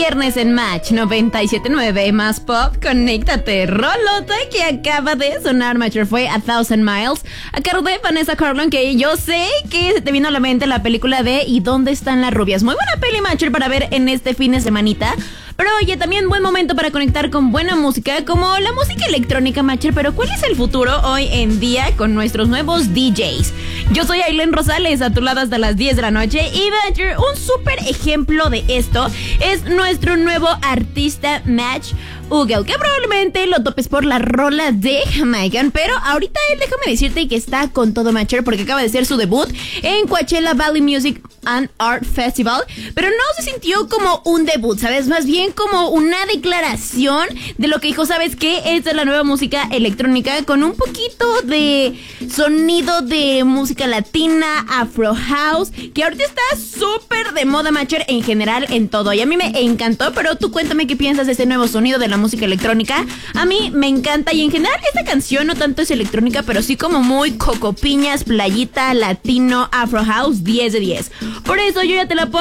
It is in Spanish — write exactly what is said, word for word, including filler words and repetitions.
viernes en Match noventa y siete punto nueve más pop. Conéctate, rolota que acaba de sonar, Matcher, fue A Thousand Miles a cargo de Vanessa Carlton, que yo sé que se te vino a la mente la película de ¿Y dónde están las rubias? Muy buena peli, Matcher, para ver en este fin de semanita. Pero oye, también buen momento para conectar con buena música, como la música electrónica, Matcher. Pero ¿cuál es el futuro hoy en día con nuestros nuevos D Js? Yo soy Aileen Rosales, a tu lado hasta las diez de la noche. Y Matcher, un súper ejemplo de esto es nuestro nuevo artista, Match Ugel, que probablemente lo topes por la rola de Jamaican. Pero ahorita él, déjame decirte que está con todo, Matcher, porque acaba de hacer su debut en Coachella Valley Music and Art Festival. Pero no se sintió como un debut, ¿sabes? Más bien como una declaración de lo que dijo, ¿sabes qué? Esta es la nueva música electrónica con un poquito de sonido de música latina, afro house, que ahorita está súper de moda, Matcher, en general en todo. Y a mí me encantó, pero tú cuéntame qué piensas de este nuevo sonido de la música electrónica. A mí me encanta, y en general esta canción no tanto es electrónica, pero sí como muy cocopiñas, playita, latino, afro house, diez de diez. Por eso yo ya te la pongo